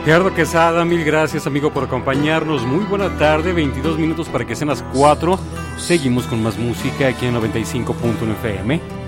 Gerardo Quesada, mil gracias amigo por acompañarnos. Muy buena tarde, 22 minutos para que sean las 4. Seguimos con más música aquí en 95.1 FM.